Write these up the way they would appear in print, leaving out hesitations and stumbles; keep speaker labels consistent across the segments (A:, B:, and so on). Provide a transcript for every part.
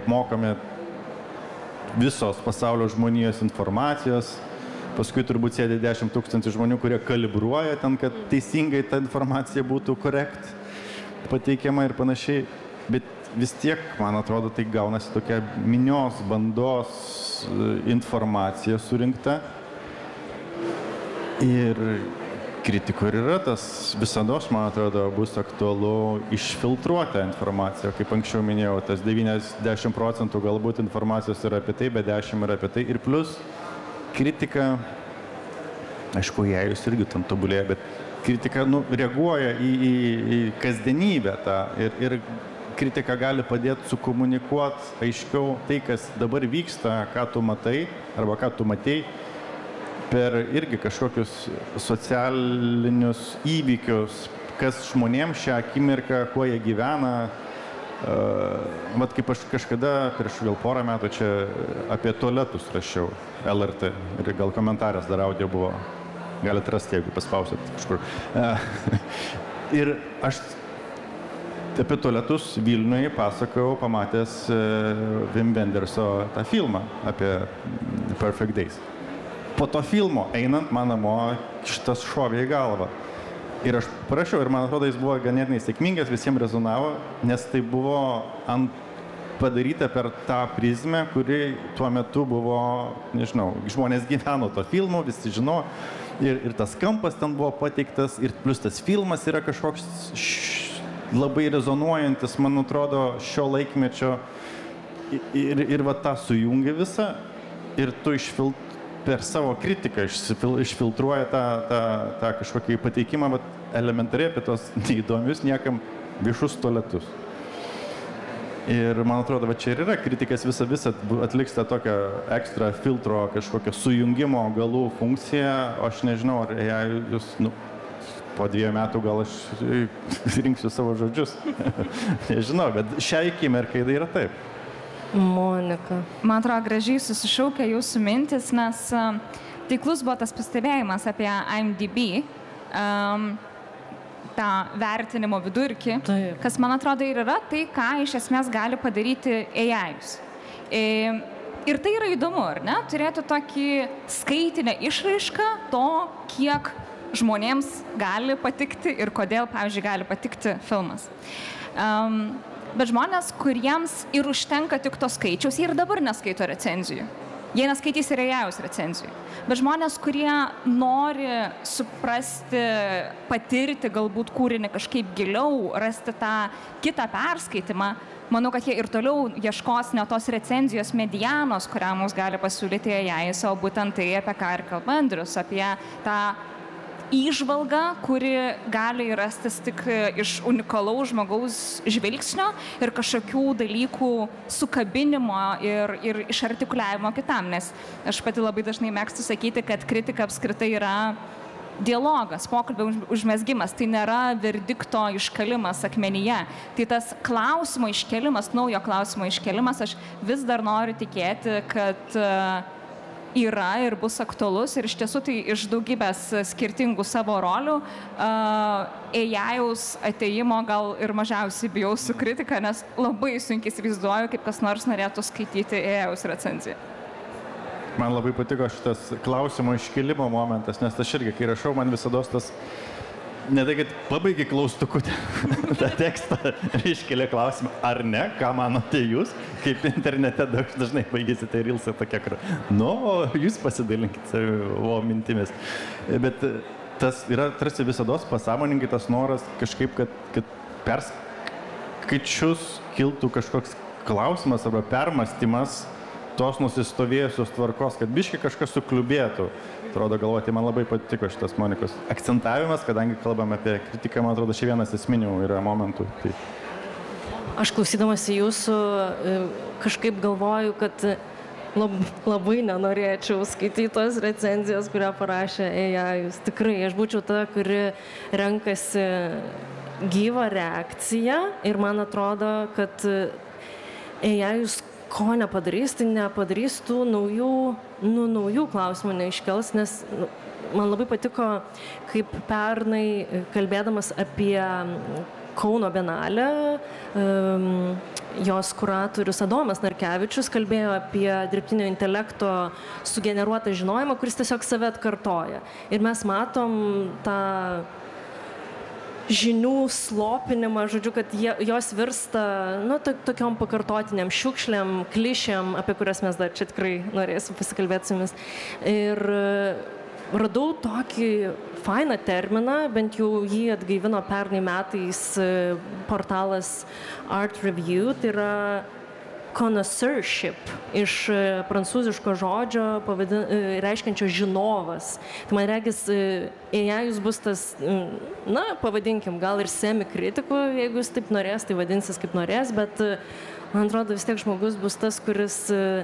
A: apmokami visos pasaulio žmonijos informacijos, paskui turbūt sėdė 10 000 žmonių, kurie kalibruoja ten, kad teisingai ta informacija būtų pateikiama ir panašiai, bet vis tiek, man atrodo, tai gaunasi tokia minios bandos informacija surinkta ir kritiko ir yra tas visados, man atrodo, bus aktualu išfiltruoti informaciją, kaip anksčiau minėjau, tas 90% galbūt informacijos yra apie tai, bet 10 yra apie tai ir plus kritika, aišku, jei jūs irgi tam tobulėja, bet kritika reaguoja į kasdienybę tą ir kritika gali padėti sukomunikuoti aiškiau tai, kas dabar vyksta, ką tu matai arba ką tu matei per irgi kažkokius socialinius įvykius, kas žmonėms šią akimirką, kuo jie gyvena. Vat kaip aš kažkada prieš gal porą metų čia apie tualetus rašiau LRT ir gal komentaras dar audio buvo, galite rasti, jeigu paspausit kažkur. Ir aš apie tualetus Vilniuje pasakojau, pamatęs Wim Wenderso tą filmą apie Perfect Days. Po to filmo einant man namo šitas šovė į galvą. Ir aš parašiau, ir man atrodo, jis buvo ganėtinai sėkmingas, visiems rezonavo, nes tai buvo padaryta per tą prizmę, kuri tuo metu buvo, nežinau, žmonės gyveno to filmu, visi žino, ir tas kampas ten buvo pateiktas, ir plus tas filmas yra kažkoks labai rezonuojantis, man atrodo, šio laikmečio, ir va tą sujungia visą, ir tu per savo kritiką išfiltruoja tą kažkokį pateikimą, bet elementariai apie tos neįdomius niekam viešus tualetus. Ir man atrodo, va čia ir yra, kritikas visą atliks tą tokią ekstra filtro kažkokią sujungimo galų funkciją, o aš nežinau, ar jūs, po 2 metų gal aš rinksiu savo žodžius. Nežinau, bet šią akimirką tai yra taip.
B: Monika.
C: Man atrodo, gražiai susišaukia jūsų mintis, nes taiklus buvo tas pastebėjimas apie IMDb, tą vertinimo vidurkį, kas, man atrodo, ir yra tai, ką iš esmės gali padaryti AI-us. Ir tai yra įdomu, ar ne? Turėtų tokį skaitinę išraišką to, kiek žmonėms gali patikti ir kodėl, pavyzdžiui, gali patikti filmas. Bet žmonės, kuriems ir užtenka tik to skaičiaus, jie ir dabar neskaito recenzijų. Jie neskaitys ir AI-us recenzijų. Bet žmonės, kurie nori suprasti, patirti galbūt kūrinį kažkaip giliau, rasti tą kitą perskaitimą, manau, kad jie ir toliau ieškos ne tos recenzijos medianos, kurią mums gali pasiūlyti AI-us, o būtent tai, apie ką ir kalba Andrius, apie tą įžvalga, kuri gali rastis tik iš unikalaus žmogaus žvilgsnio ir kažkokių dalykų sukabinimo ir išartikuliavimo kitam, nes aš pati labai dažnai mėgstu sakyti, kad kritika apskritai yra dialogas, pokalbio užmezgimas, tai nėra verdikto iškalimas akmenyje. Tai tas klausimo iškelimas, naujo klausimo iškelimas, aš vis dar noriu tikėti, kad yra ir bus aktualus ir iš tiesų tai iš daugybės skirtingų savo rolių AI-us atėjimo gal ir mažiausiai bijau su kritika, nes labai sunkiai įsivaizduoju, kaip kas nors norėtų skaityti AI-us recenziją.
A: Man labai patiko šitas klausimo iškėlimo momentas, nes aš irgi, kai rašau, man visados tas ne tai, kad pabaigai klaustukų tą tekstą ir iškelia klausimą, ar ne, ką manote jūs, kaip internete dažnai baigėsi tai rilsai tokia, kur, jūs pasidalinkite savo mintimis. Bet tas yra tarsi visados pasąmoningai tas noras kažkaip, kad perskaičius kiltų kažkoks klausimas arba permastymas tos nusistovėjusios tvarkos, kad biškai kažkas sukliubėtų. Atrodo, galvoti, man labai patiko šitas Monikos akcentavimas, kadangi kalbam apie kritiką, man atrodo, šį vienas esminių yra momentų. Tai...
B: Aš klausydamasi jūsų kažkaip galvoju, kad labai nenorėčiau skaityti tos recenzijos, kurią parašė AI. Tikrai, aš būčiau ta, kuri renkasi gyvą reakciją ir man atrodo, kad AI ko nepadarys, tai nepadarys tų naujų klausimų neiškels, nes man labai patiko, kaip pernai kalbėdamas apie Kauno Bienalę, jos kuratorius Adomas Narkevičius kalbėjo apie dirbtinio intelekto sugeneruotą žinojimą, kuris tiesiog save atkartoja. Ir mes matom tą žinių slopinimą, žodžiu, kad jos virsta tokiom pakartotiniam šiukšliam, klišėm, apie kurias mes dar čia tikrai norėsim pasikalbėti su jumis. Ir radau tokį fainą terminą, bent jau jį atgaivino pernai metais portalas Art Review, tai yra connoisseurship, iš prancūziško žodžio reiškiančio žinovas. Tai man regis, AI bus tas, pavadinkim, gal ir semi-kritikų, jeigu jis taip norės, tai vadinsis kaip norės, bet man atrodo vis tiek žmogus bus tas, kuris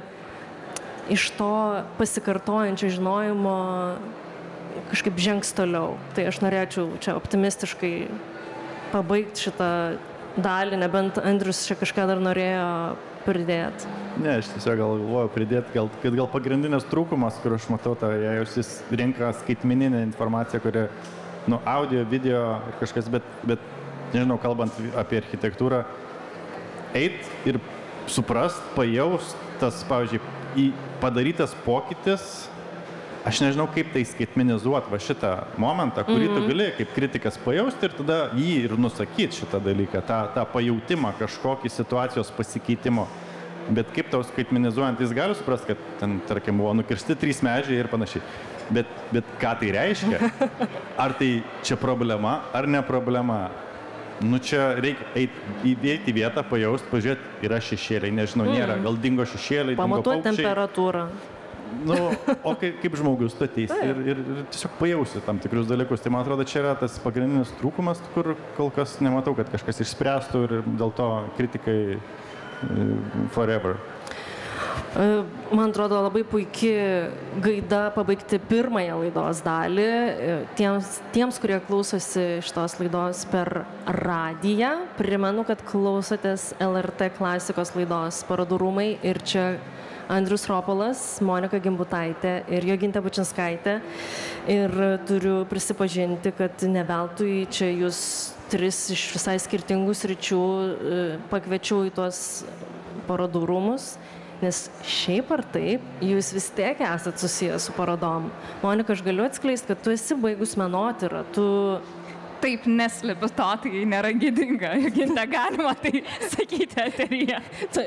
B: iš to pasikartojančio žinojimo kažkaip žengs toliau. Tai aš norėčiau čia optimistiškai pabaigti šitą dalį, nebent Andrius čia kažką dar norėjo pridėti.
A: Ne, aš tiesiog galvoju pridėti, kad gal pagrindinės trūkumas, kur aš matau, jis rinka skaitmeninę informaciją, kuri, audio, video ir kažkas, bet nežinau, kalbant apie architektūrą, eit ir suprast, pajaust tas, pavyzdžiui, padarytas pokytis, aš nežinau, kaip tai skaitmenizuoti va šitą momentą, kurį tu gali kaip kritikas pajausti ir tada jį ir nusakyti šitą dalyką, tą pajautimą kažkokį situacijos pasikeitimo. Bet kaip tau skaitmenizuojant, jis gali suprasti, kad ten, tarkim, buvo nukirsti 3 medžiai ir panašiai. Bet ką tai reiškia? Ar tai čia problema, ar ne problema? Čia reikia įdėti į vietą, pajausti, pažiūrėti, yra šešėliai, nežinau, nėra, gal dingo šešėliai, dingo paukščiai.
B: Pamatuoti temperatūrą.
A: O kaip žmogus tu ateisi ir tiesiog pajausi tam tikrus dalykus. Tai man atrodo, čia yra tas pagrindinis trūkumas, kur kol kas nematau, kad kažkas išspręstų ir dėl to kritikai forever.
B: Man atrodo, labai puikiai gaida pabaigti pirmąją laidos dalį. Tiems, kurie klausosi šitos laidos per radiją, primenu, kad klausotės LRT klasikos laidos Parodų rūmai ir čia Andrius Ropolas, Monika Gimbutaitė ir Jogintė Bučinskaitė. Ir turiu prisipažinti, kad ne veltui čia jūs 3 iš visai skirtingų sričių pakviečiau į tuos parodų rūmus, nes šiaip ar taip jūs vis tiek esat susijęs su parodom. Monika, aš galiu atskleisti, kad tu esi baigus menotyrą, tu...
C: Taip, neslepiu to, tai nėra gėdinga, Jogintė, galima tai sakyti eteryje.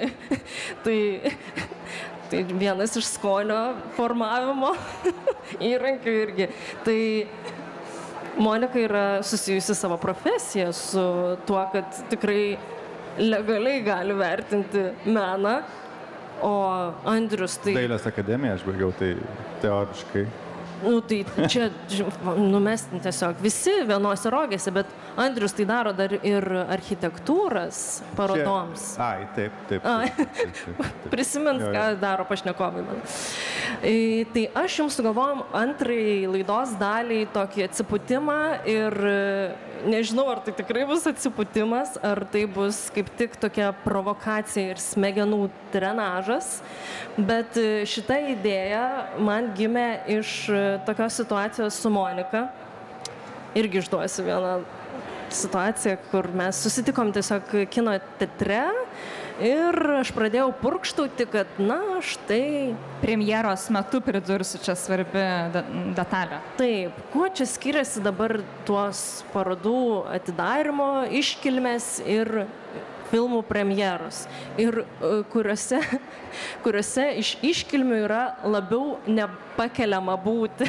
B: Tai vienas iš skonio formavimo įrankių irgi. Tai Monika yra susijusi savo profesiją su tuo, kad tikrai legaliai gali vertinti meną, o Andrius tai...
A: Dailės akademiją aš baigiau, tai teoriškai.
B: Tai čia, mes tiesiog visi vienose rogėse, bet Andrius tai daro dar ir architektūras parodoms.
A: Taip.
B: Prisimins, ką daro pašnekovai man. Tai aš jums sugalvojom antrai laidos daliai tokį atsipūtimą ir nežinau, ar tai tikrai bus atsipūtimas, ar tai bus kaip tik tokia provokacija ir smegenų drenažas, bet šita idėja man gimė iš tokios situacijos su Monika. Irgi išduosiu vieną situaciją, kur mes susitikom tiesiog kino teatre ir aš pradėjau purkštauti, kad štai...
C: Premjeros metu pridursiu, čia svarbi detalė.
B: Taip, kuo čia skiriasi dabar tuos parodų atidarimo, iškilmės ir filmų premjeros. Ir kuriuose iš iškilmių yra labiau nepakeliama būti.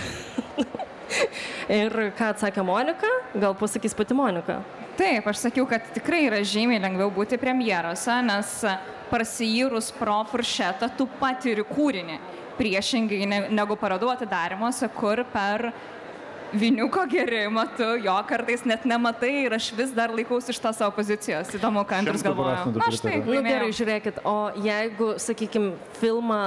B: Ir ką atsakė Monika? Gal pasakys pati Monika?
C: Taip, aš sakiau, kad tikrai yra žymiai lengviau būti premjerose, nes prasijyrus pro furšetą tu patiri kūrinį, priešingai negu parodų atidarimuose, kur per viniuko gėrimą tu jo kartais net nematai ir aš vis dar laikausi iš tos savo pozicijos. Įdomu, ką Andrius galvoja.
B: Štai, gerai, žiūrėkit, o jeigu, sakykime, filmą,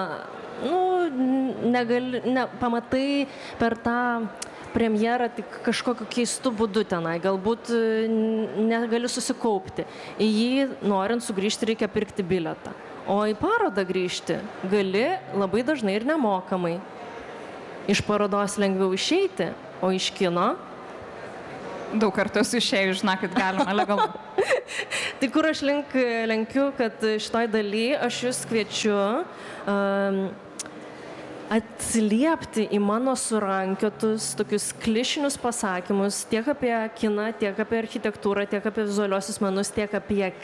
B: pamatai per tą premjerą tik kažkokiu keistu būdu tenai, galbūt negali susikaupti. Į jį, norint sugrįžti, reikia pirkti bilietą. O į parodą grįžti gali labai dažnai ir nemokamai. Iš parodos lengviau išeiti, o iš kino...
C: Daug kartų esu išėjus, žinokit, galima legalu.
B: Tai kur aš lenkiu, kad šitoj daly aš jūs kviečiu atsiliepti į mano surankiotus tokius klišinius pasakymus tiek apie kiną, tiek apie architektūrą, tiek apie vizualiosius menus, tiek apie